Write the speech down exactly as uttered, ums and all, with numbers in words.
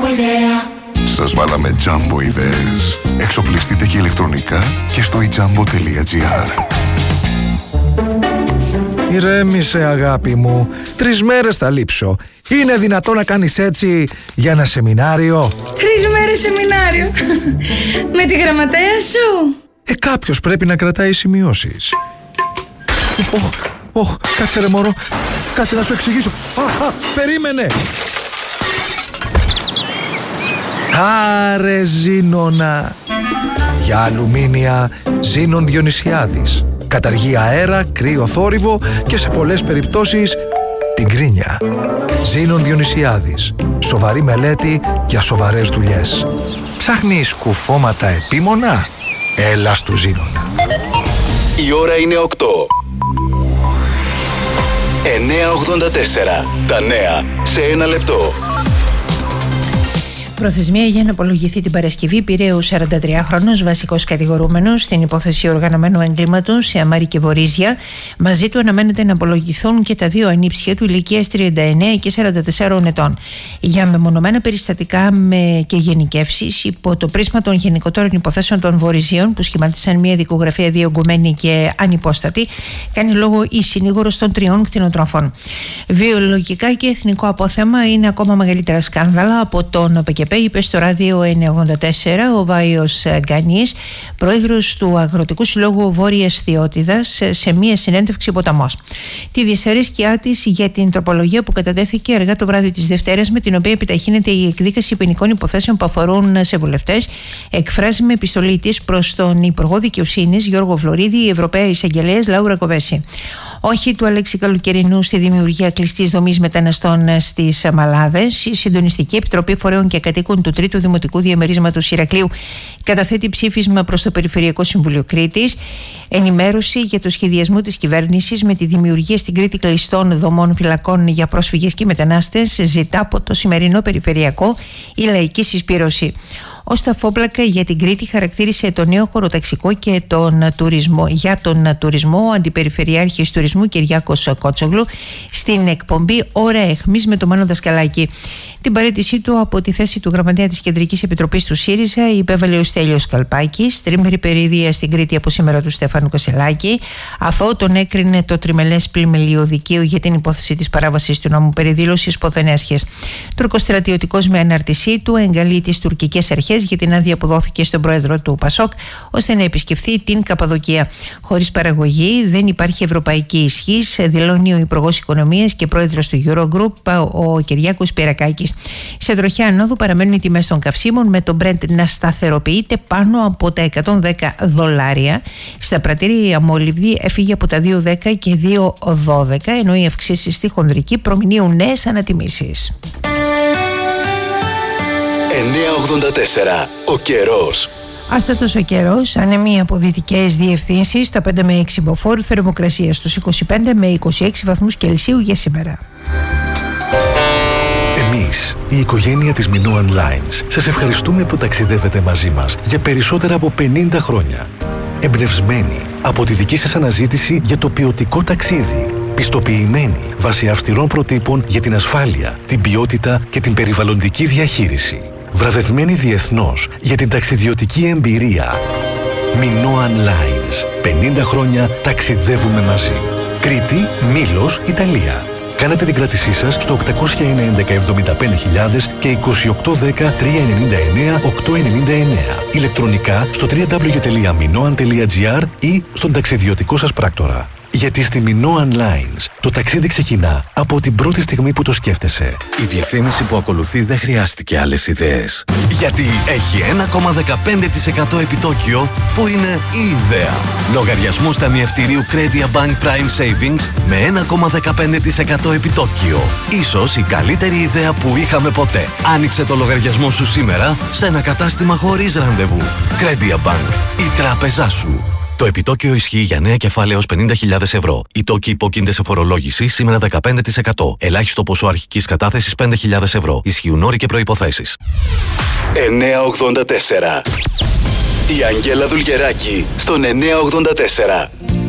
ιδέα. Σας βάλαμε Jumbo ιδέες. Εξοπλιστείτε και ηλεκτρονικά και στο i jumbo τελεία gr. Ηρέμησε αγάπη μου, τρεις μέρες θα λείψω. Είναι δυνατό να κάνεις έτσι για ένα σεμινάριο? Τρεις μέρες σεμινάριο? Με τη γραμματέα σου? Ε, κάποιος πρέπει να κρατάει σημειώσεις. Ωχ, ωχ, κάτσε ρε μωρό, κάτσε να σου εξηγήσω. Α, α, περίμενε. Άρε Ζήνονα. Για αλουμίνια Ζήνων Διονυσιάδης. Καταργεί αέρα, κρύο θόρυβο και σε πολλές περιπτώσεις την κρίνια. Ζήνων Διονυσιάδης. Σοβαρή μελέτη για σοβαρές δουλειές. Ψάχνεις κουφώματα επίμονα? Έλα στου Ζήνονα. Η ώρα είναι οκτώ. εννιά ογδόντα τέσσερα. Τα νέα σε ένα λεπτό. Προθεσμία για να απολογηθεί την Παρασκευή πήρε ο σαραντατριάχρονος βασικός κατηγορούμενος στην υπόθεση οργανωμένου εγκλήματος σε Αμάρι και Βορίζια. Μαζί του αναμένεται να απολογηθούν και τα δύο ανήψια του ηλικίας τριάντα εννέα και σαράντα τέσσερα ετών. Για μεμονωμένα περιστατικά με και γενικεύσεις υπό το πρίσμα των γενικότερων υποθέσεων των Βορειζίων, που σχημάτισαν μια δικογραφία διωγγωμένη και ανυπόστατη, κάνει λόγο η συνήγορος των τριών κτηνοτρόφων. Βιολογικά και εθνικό απόθεμα είναι ακόμα μεγαλύτερα σκάνδαλα από τον ΠΚΠ, είπε στο ράδιο εννιά ογδόντα τέσσερα ο Βάιος Γκανής, πρόεδρος του Αγροτικού Συλλόγου Βόρειας Θειότητας, σε μία συνέντευξη ποταμός. Τη δυσαρέσκειά της για την τροπολογία που κατατέθηκε αργά το βράδυ της Δευτέρας, με την οποία επιταχύνεται η εκδίκαση ποινικών υποθέσεων που αφορούν σε βουλευτές, εκφράζει με επιστολή της προς τον Υπουργό Δικαιοσύνης Γιώργο Φλωρίδη η Ευρωπαία Εισαγγελέας Λάουρα Κοβέση. Όχι του Αλέξη Καλοκαιρινού στη δημιουργία κλειστής δομής μεταναστών στις Μαλάδες. Η Συντονιστική Επιτροπή Φορέων και Κατοίκων του Τρίτου Δημοτικού Διαμερίσματος Ηρακλείου καταθέτει ψήφισμα προς το Περιφερειακό Συμβούλιο Κρήτης. Ενημέρωση για το σχεδιασμό της κυβέρνησης με τη δημιουργία στην Κρήτη κλειστών δομών φυλακών για πρόσφυγες και μετανάστες ζητά από το σημερινό Περιφερειακό η λαϊκή συσπήρωση. Ο Σταφόπλακα για την Κρήτη χαρακτήρισε το νέο χωροταξικό και τον τουρισμό, για τον τουρισμό ο Αντιπεριφερειάρχης Τουρισμού Κυριάκος Κότσογλου στην εκπομπή Ώρα Εχμής με το Μάνο Δασκαλάκη. Την παραίτησή του από τη θέση του γραμματέα της Κεντρικής Επιτροπής του ΣΥΡΙΖΑ υπέβαλε ο Στέλιος Καλπάκης. Τρίμερη περιοδία στην Κρήτη από σήμερα του Στέφανου Κασελάκη. Αθώο τον έκρινε το τριμελές πλημελείο δικαίου για την υπόθεση της παράβασης του νόμου περί δήλωσης ποθενέσχες. Τουρκοστρατιωτικός με αναρτησή του εγκαλεί τις τουρκικές αρχές για την άδεια που δόθηκε στον πρόεδρο του ΠΑΣΟΚ ώστε να επισκεφθεί την Καπαδοκία. Χωρίς παραγωγή δεν υπάρχει ευρωπαϊκή ισχύς, δηλώνει ο Υπουργός Οικονομίας και πρόεδρος του Eurogroup, ο Κυριάκος Πυρακάκης. Σε τροχιά ανόδου παραμένουν οι τιμές των καυσίμων, με το Brent να σταθεροποιείται πάνω από τα εκατόν δέκα δολάρια. Στα πρατήρια η αμόλυβδη έφυγε από τα δύο δέκα και δύο δώδεκα, ενώ οι αυξήσεις στη χονδρική προμηνύουν νέες ανατιμήσεις. εννιά ογδόντα τέσσερα. Ο καιρός. Άστατος ο καιρός, ανεμία από δυτικές διευθύνσεις, τα πέντε με έξι μποφόρ, θερμοκρασία στους είκοσι πέντε με είκοσι έξι βαθμούς Κελσίου για σήμερα. Εμείς, η οικογένεια της Minoan Lines, σας ευχαριστούμε που ταξιδεύετε μαζί μας για περισσότερα από πενήντα χρόνια. Εμπνευσμένοι από τη δική σας αναζήτηση για το ποιοτικό ταξίδι. Πιστοποιημένοι βάσει αυστηρών προτύπων για την ασφάλεια, την ποιότητα και την περιβαλλοντική διαχείριση. Βραβευμένοι διεθνώς για την ταξιδιωτική εμπειρία. Minoan Lines. πενήντα χρόνια ταξιδεύουμε μαζί. Κρήτη, Μήλος, Ιταλία. Κάνετε την κράτησή σας στο οκτακόσια ένα έντεκα εβδομήντα πέντε χιλιάδες και είκοσι οκτώ δέκα τριακόσια ενενήντα εννέα οκτακόσια ενενήντα εννέα. Ηλεκτρονικά στο double-u double-u double-u τελεία minoan τελεία gr ή στον ταξιδιωτικό σας πράκτορα. Γιατί στη Minoan Lines το ταξίδι ξεκινά από την πρώτη στιγμή που το σκέφτεσαι. Η διαφήμιση που ακολουθεί δεν χρειάστηκε άλλες ιδέες. Γιατί έχει ένα κόμμα δεκαπέντε τοις εκατό επιτόκιο που είναι η ιδέα. Λογαριασμός ταμιευτηρίου Credia Bank Prime Savings με ένα κόμμα δεκαπέντε τοις εκατό επιτόκιο. Ίσως η καλύτερη ιδέα που είχαμε ποτέ. Άνοιξε το λογαριασμό σου σήμερα σε ένα κατάστημα χωρίς ραντεβού. Credia Bank. Η τράπεζά σου. Το επιτόκιο ισχύει για νέα κεφάλαια έως πενήντα χιλιάδες ευρώ. Οι τόκοι υπόκεινται σε φορολόγηση σήμερα δεκαπέντε τοις εκατό. Ελάχιστο ποσό αρχικής κατάθεσης πέντε χιλιάδες ευρώ. Ισχύουν όροι και προϋποθέσεις. εννιά ογδόντα τέσσερα. Η Αγγέλα Δουλγεράκη στον εννιά ογδόντα τέσσερα.